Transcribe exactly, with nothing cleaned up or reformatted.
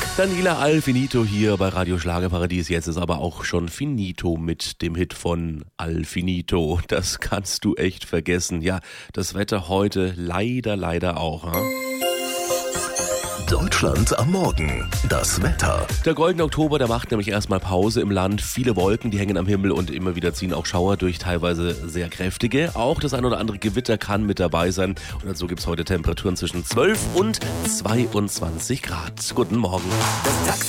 Daniela Al Finito hier bei Radio Schlagerparadies. Jetzt ist aber auch schon finito mit dem Hit von Al Finito. Das kannst du echt vergessen. Ja, das Wetter heute leider, leider auch. Hm? Deutschland am Morgen. Das Wetter. Der goldene Oktober, der macht nämlich erstmal Pause im Land. Viele Wolken, die hängen am Himmel und immer wieder ziehen auch Schauer durch, teilweise sehr kräftige. Auch das ein oder andere Gewitter kann mit dabei sein. Und dazu gibt es heute Temperaturen zwischen zwölf und zweiundzwanzig Grad. Guten Morgen. Das Taxi